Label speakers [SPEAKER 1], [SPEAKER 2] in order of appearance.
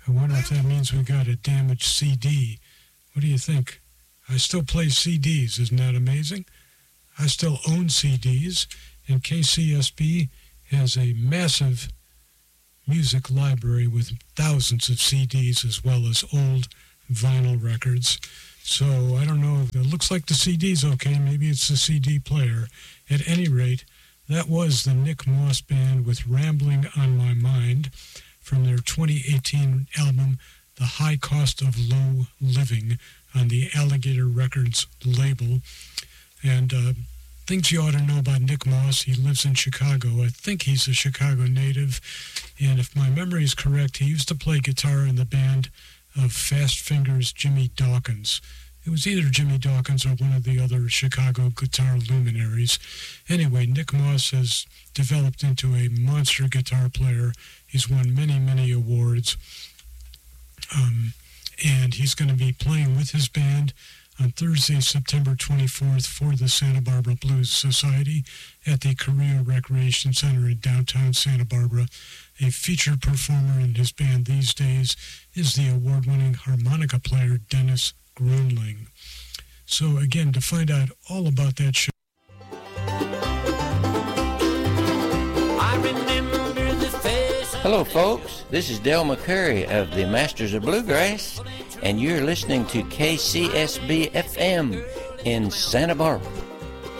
[SPEAKER 1] I wonder if that means we got a damaged CD. What do you think? I still play CDs. Isn't that amazing? I still own CDs, and KCSB has a massive music library with thousands of CDs as well as old vinyl records. So I don't know. It looks like the CD's okay. Maybe it's the CD player. At any rate, that was the Nick Moss Band with Rambling on My Mind from their 2018 album, The High Cost of Low Living, on the Alligator Records label. And things you ought to know about Nick Moss: he lives in Chicago. I think he's a Chicago native. And if my memory is correct, he used to play guitar in the band of Fast Fingers' Jimmy Dawkins. It was either Jimmy Dawkins or one of the other Chicago guitar luminaries. Anyway, Nick Moss has developed into a monster guitar player. He's won many, many awards. And he's going to be playing with his band on Thursday, September 24th for the Santa Barbara Blues Society at the Korea Recreation Center in downtown Santa Barbara. A featured performer in his band these days is the award-winning harmonica player Dennis Grunling. So again, to find out all about that show,
[SPEAKER 2] hello, folks. This is Del McCurry of the Masters of Bluegrass, and you're listening to KCSB FM in Santa Barbara.